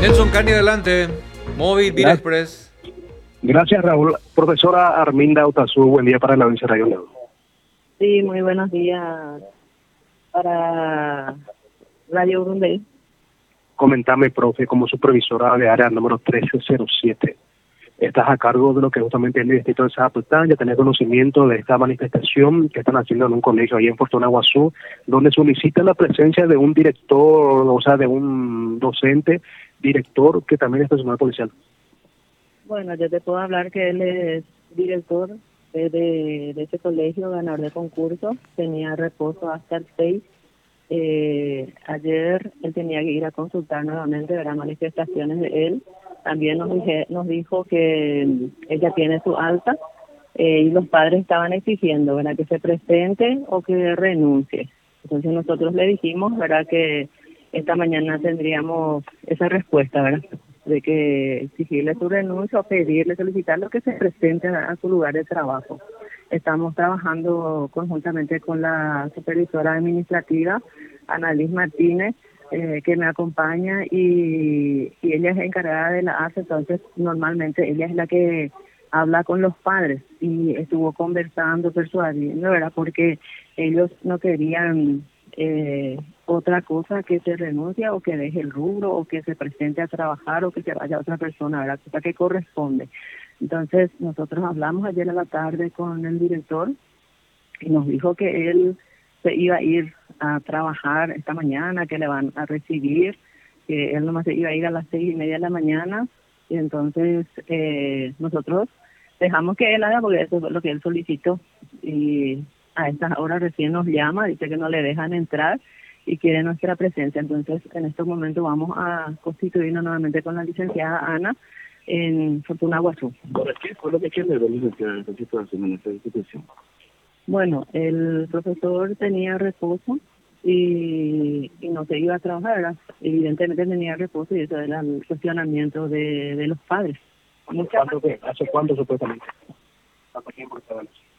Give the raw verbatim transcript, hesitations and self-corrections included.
Nelson Cani, adelante. Móvil, Vira Express. Gracias, Raúl. Profesora Arminda Utazú, buen día para la audiencia de Radio León. Sí, muy buenos días para Radio Urundey. Comentame, profe, como supervisora de área número trece cero siete, estás a cargo de lo que justamente es el distrito de Zapotán, ya tenés conocimiento de esta manifestación que están haciendo en un colegio ahí en Fortuna Guazú, donde solicita la presencia de un director, o sea, de un docente, director, que también es personal policial. Bueno, yo te puedo hablar que él es director de, de, de ese colegio, ganador de concurso, tenía reposo hasta el seis. Eh, ayer él tenía que ir a consultar nuevamente, verá manifestaciones de él. También nos, dije, nos dijo que ella tiene su alta eh, y los padres estaban exigiendo, ¿verdad?, que se presente o que renuncie. Entonces nosotros le dijimos, ¿verdad?, que esta mañana tendríamos esa respuesta, ¿verdad?, de que exigirle su renuncia o pedirle, solicitarle que se presente a, a su lugar de trabajo. Estamos trabajando conjuntamente con la supervisora administrativa, Annalise Martínez, eh, que me acompaña y, y ella es encargada de la A S E, entonces normalmente ella es la que habla con los padres y estuvo conversando, persuadiendo, ¿verdad?, porque ellos no querían eh, otra cosa que se renuncie o que deje el rubro o que se presente a trabajar o que se vaya otra persona, ¿verdad?, cosa que corresponde. Entonces nosotros hablamos ayer a la tarde con el director y nos dijo que él se iba a ir a trabajar esta mañana, que le van a recibir, que él nomás se iba a ir a las seis y media de la mañana, y entonces eh, nosotros dejamos que él haga, porque eso es lo que él solicitó, y a estas horas recién nos llama, dice que no le dejan entrar y quiere nuestra presencia. Entonces en estos momentos vamos a constituirnos nuevamente con la licenciada Ana en Fortuna Guazú. ¿Qué fue lo que generó, licenciada, esta situación en esta institución? Bueno, el profesor tenía reposo y, y no se iba a trabajar, ¿verdad? Evidentemente tenía reposo y eso era el cuestionamiento de, de los padres. ¿Cuánto, ¿Hace cuánto supuestamente? ¿Cuánto tiempo estaba en eso?